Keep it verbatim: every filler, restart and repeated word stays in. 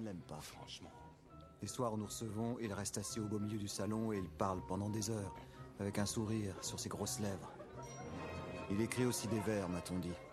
l'aime pas. Franchement. Les soirs où nous recevons, il reste assis au beau milieu du salon et il parle pendant des heures, avec un sourire sur ses grosses lèvres. Il écrit aussi des vers, m'a-t-on dit.